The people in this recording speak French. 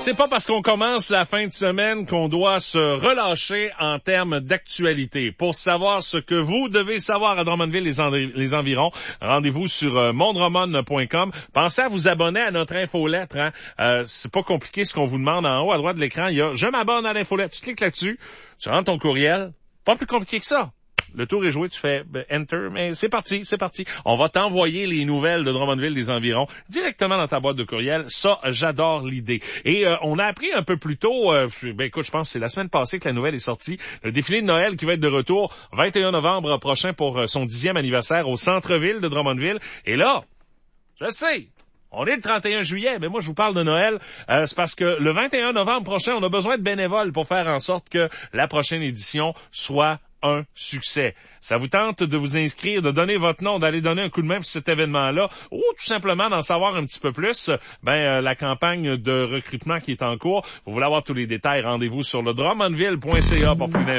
C'est pas parce qu'on commence la fin de semaine qu'on doit se relâcher en termes d'actualité. Pour savoir ce que vous devez savoir à Drummondville, les environs, rendez-vous sur mondromon.com. Pensez à vous abonner à notre infolettre. C'est pas compliqué ce qu'on vous demande en haut à droite de l'écran. Il y a « Je m'abonne à l'infolettre ». Tu cliques là-dessus, tu rentres ton courriel. Pas plus compliqué que ça. Le tour est joué, tu fais Enter, mais c'est parti. On va t'envoyer les nouvelles de Drummondville, des environs, directement dans ta boîte de courriel. Ça, j'adore l'idée. Et on a appris un peu plus tôt, écoute, je pense que c'est la semaine passée que la nouvelle est sortie, le défilé de Noël qui va être de retour 21 novembre prochain pour son 10e anniversaire au centre-ville de Drummondville. Et là, je sais, on est le 31 juillet, mais moi je vous parle de Noël. C'est parce que le 21 novembre prochain, on a besoin de bénévoles pour faire en sorte que la prochaine édition soit un succès. Ça vous tente de vous inscrire, de donner votre nom, d'aller donner un coup de main pour cet événement-là, ou tout simplement d'en savoir un petit peu plus, la campagne de recrutement qui est en cours. Vous voulez avoir tous les détails, rendez-vous sur le drummondville.ca pour plus d'informations.